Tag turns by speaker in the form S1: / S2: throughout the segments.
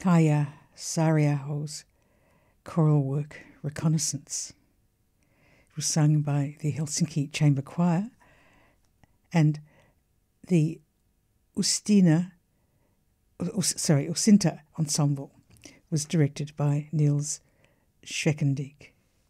S1: Kaya Saariaho's choral work Reconnaissance. It was sung by the Helsinki Chamber Choir, and the Usinta Ensemble was directed by Niels Schwekendiek.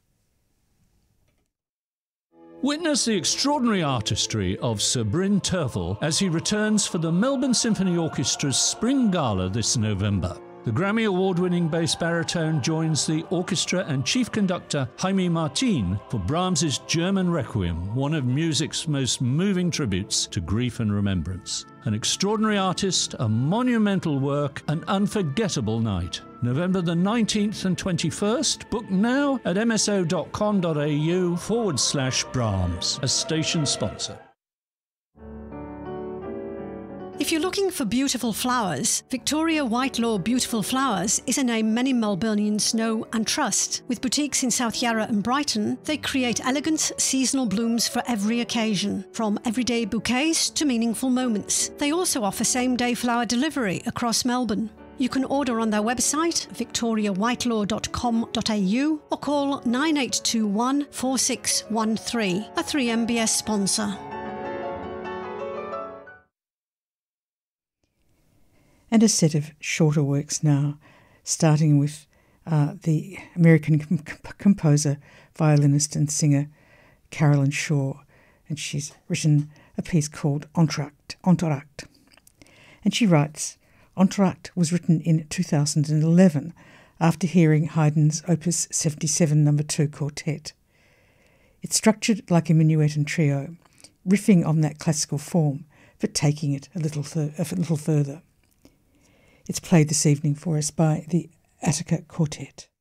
S2: Witness the extraordinary artistry of Sir Bryn Terfel as he returns for the Melbourne Symphony Orchestra's Spring Gala this November. The Grammy Award-winning bass baritone joins the orchestra and chief conductor Jaime Martin for Brahms's German Requiem, one of music's most moving tributes to grief and remembrance. An extraordinary artist, a monumental work, an unforgettable night. November the 19th and 21st. Book now at mso.com.au/Brahms, a station sponsor.
S3: If you're looking for beautiful flowers, Victoria Whitelaw Beautiful Flowers is a name many Melburnians know and trust. With boutiques in South Yarra and Brighton, they create elegant, seasonal blooms for every occasion, from everyday bouquets to meaningful moments. They also offer same-day flower delivery across Melbourne. You can order on their website, victoriawhitelaw.com.au, or call 9821 4613, a 3MBS sponsor.
S1: And a set of shorter works now, starting with the American composer, violinist and singer Carolyn Shaw, and she's written a piece called Entr'acte. And she writes, Entr'acte was written in 2011 after hearing Haydn's Opus 77 No. 2 quartet. It's structured like a minuet and trio, riffing on that classical form, but taking it a little further. It's played this evening for us by the Attica Quartet.